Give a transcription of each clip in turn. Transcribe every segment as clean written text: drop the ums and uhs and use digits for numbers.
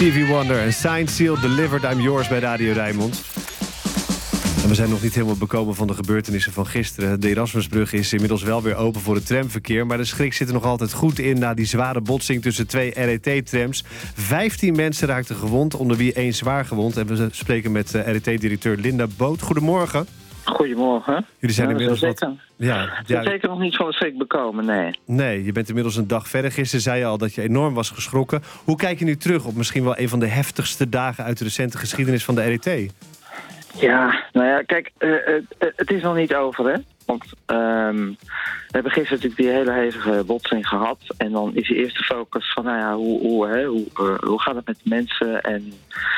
Stevie Wonder en Signed, Sealed, Delivered, I'm Yours bij Radio Rijnmond. En we zijn nog niet helemaal bekomen van de gebeurtenissen van gisteren. De Erasmusbrug is inmiddels wel weer open voor het tramverkeer, maar de schrik zit er nog altijd goed in na die zware botsing tussen 2 RET-trams. 15 mensen raakten gewond, onder wie 1 zwaar gewond. En we spreken met RET-directeur Linda Boot. Goedemorgen. Goedemorgen. Jullie zijn inmiddels zeker nog niet van de schrik bekomen, nee. Nee, je bent inmiddels een dag verder. Gisteren zei je al dat je enorm was geschrokken. Hoe kijk je nu terug op misschien wel een van de heftigste dagen uit de recente geschiedenis van de RET? Ja, nou ja, kijk, het is nog niet over, hè. Want we hebben gisteren natuurlijk die hele hevige botsing gehad. En dan is je eerste focus van, nou ja, hoe gaat het met de mensen? En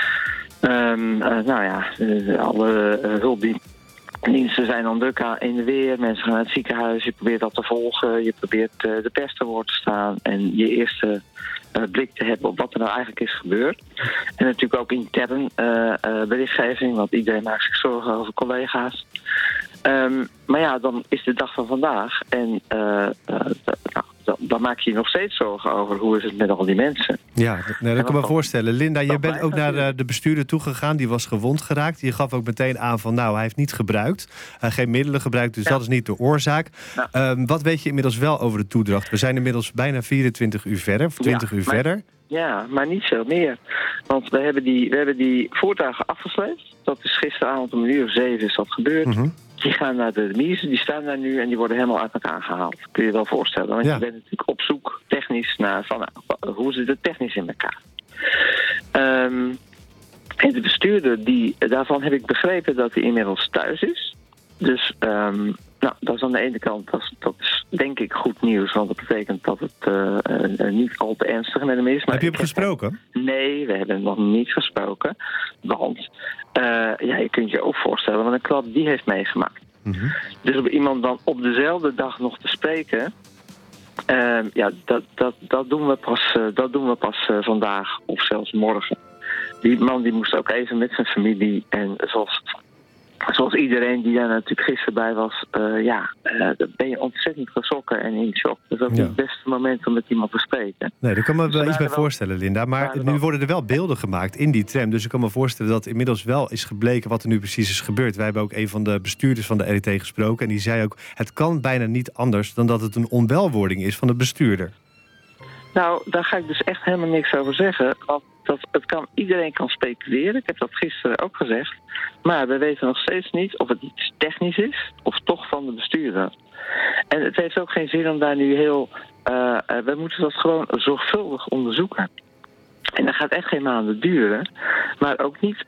alle hulpdiensten zijn dan druk in de weer. Mensen gaan naar het ziekenhuis. Je probeert dat te volgen. Je probeert de pers te woord te staan. En je eerste blik te hebben op wat er nou eigenlijk is gebeurd. En natuurlijk ook intern berichtgeving. Want iedereen maakt zich zorgen over collega's. Maar ja, dan is de dag van vandaag. En dan maak je je nog steeds zorgen over hoe is het met al die mensen. Ja, dat kan ik me voorstellen. Linda, je bent ook naar de bestuurder toegegaan. Die was gewond geraakt. Je gaf ook meteen aan van, hij heeft niet gebruikt. Geen middelen gebruikt, dus dat is niet de oorzaak. Wat weet je inmiddels wel over de toedracht? We zijn inmiddels bijna 24 uur verder, of 20 uur verder. Ja, maar niet veel meer. Want we hebben die voertuigen afgesleept. Dat is gisteravond om 7:00 is dat gebeurd. Mm-hmm. Die gaan naar de Mies, die staan daar nu en die worden helemaal uit elkaar gehaald. Kun je je wel voorstellen. Want je bent natuurlijk op zoek technisch naar hoe zit het technisch in elkaar. En de bestuurder, daarvan heb ik begrepen dat hij inmiddels thuis is. Dus dat is aan de ene kant, dat is denk ik goed nieuws. Want dat betekent dat het niet al te ernstig met hem is. Maar heb je hem gesproken? Nee, we hebben hem nog niet gesproken. Want je kunt je ook voorstellen, want een klap die heeft meegemaakt. Mm-hmm. Dus om iemand dan op dezelfde dag nog te spreken, dat doen we pas vandaag of zelfs morgen. Die man die moest ook even met zijn familie en zoals iedereen die daar natuurlijk gisteren bij was, dan ben je ontzettend geschrokken en in shock. Dat is ook niet het beste moment om met iemand te spreken. Nee, daar kan me wel iets bij voorstellen, Linda. Maar nu worden er wel beelden gemaakt in die tram. Dus ik kan me voorstellen dat inmiddels wel is gebleken wat er nu precies is gebeurd. Wij hebben ook een van de bestuurders van de RET gesproken. En die zei ook, het kan bijna niet anders dan dat het een onwelwording is van de bestuurder. Nou, daar ga ik dus echt helemaal niks over zeggen. Want iedereen kan speculeren. Ik heb dat gisteren ook gezegd. Maar we weten nog steeds niet of het iets technisch is of toch van de bestuurder. En het heeft ook geen zin om daar nu we moeten dat gewoon zorgvuldig onderzoeken. En dat gaat echt geen maanden duren. Maar ook niet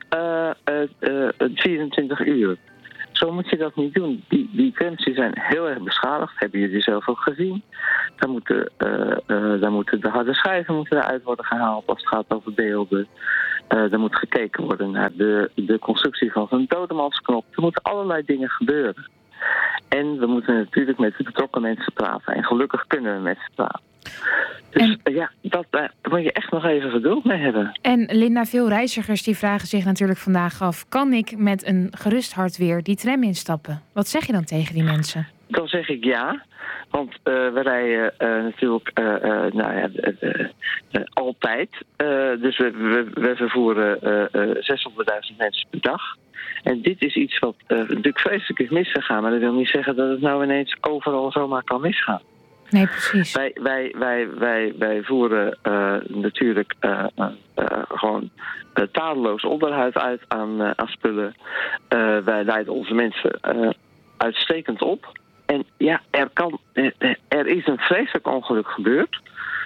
24 uur. Zo moet je dat niet doen. Die trams zijn heel erg beschadigd. Hebben jullie zelf ook gezien. Dan moeten de harde schijven eruit worden gehaald als het gaat over beelden. Er moet gekeken worden naar de constructie van zo'n dodemansknop. Er moeten allerlei dingen gebeuren. En we moeten natuurlijk met de betrokken mensen praten. En gelukkig kunnen we met ze praten. Dus daar moet je echt nog even geduld mee hebben. En Linda, veel reizigers die vragen zich natuurlijk vandaag af, kan ik met een gerust hart weer die tram instappen? Wat zeg je dan tegen die mensen? Dan zeg ik ja. Want we rijden natuurlijk altijd. Dus we vervoeren 600.000 mensen per dag. En dit is iets wat natuurlijk vreselijk is misgegaan. Maar dat wil niet zeggen dat het nou ineens overal zomaar kan misgaan. Nee, precies. Wij voeren natuurlijk gewoon tadeloos onderhoud uit aan spullen. Wij leiden onze mensen uitstekend op. En ja, er is een vreselijk ongeluk gebeurd.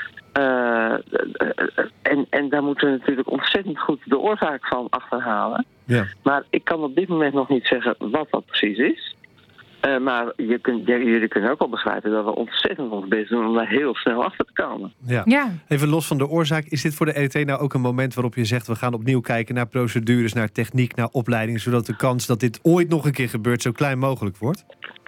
En daar moeten we natuurlijk ontzettend goed de oorzaak van achterhalen. Ja. Maar ik kan op dit moment nog niet zeggen wat dat precies is. Maar jullie kunnen ook wel begrijpen dat we ontzettend ons best doen om daar heel snel achter te komen. Ja. Even los van de oorzaak, is dit voor de RET nou ook een moment waarop je zegt, we gaan opnieuw kijken naar procedures, naar techniek, naar opleiding, zodat de kans dat dit ooit nog een keer gebeurt zo klein mogelijk wordt?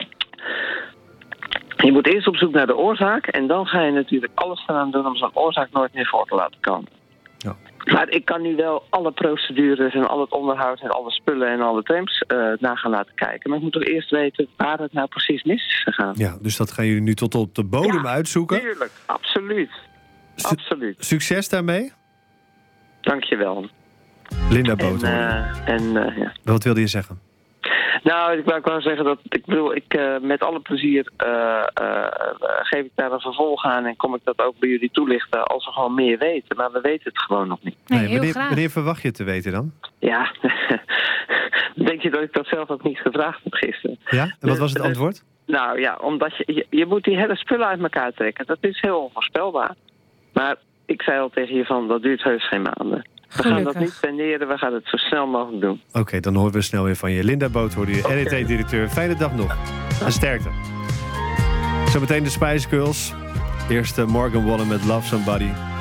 Je moet eerst op zoek naar de oorzaak en dan ga je natuurlijk alles eraan doen om zo'n oorzaak nooit meer voor te laten komen. Ja. Maar ik kan nu wel alle procedures en al het onderhoud en alle spullen en alle trams na gaan laten kijken. Maar ik moet toch eerst weten waar het nou precies mis is gegaan. Ja, dus dat gaan jullie nu tot op de bodem uitzoeken? Tuurlijk, absoluut. Absoluut. Succes daarmee? Dankjewel. Linda Boot. Ja. Wat wilde je zeggen? Nou, ik wou zeggen dat ik met alle plezier geef ik daar een vervolg aan en kom ik dat ook bij jullie toelichten als we gewoon meer weten. Maar we weten het gewoon nog niet. Nee, heel graag. Wanneer verwacht je het te weten dan? Ja, denk je dat ik dat zelf ook niet gevraagd heb gisteren? Ja, en wat was het antwoord? Nou ja, omdat je moet die hele spullen uit elkaar trekken. Dat is heel onvoorspelbaar. Maar ik zei al tegen je van, dat duurt heus geen maanden. We gaan dat niet penderen, we gaan het zo snel mogelijk doen. Oké, dan horen we snel weer van je. Linda Boot, hoorde je, RET-directeur. Fijne dag nog. En sterkte. Zometeen de Spice Girls. Eerst Morgan Wallen met Love Somebody.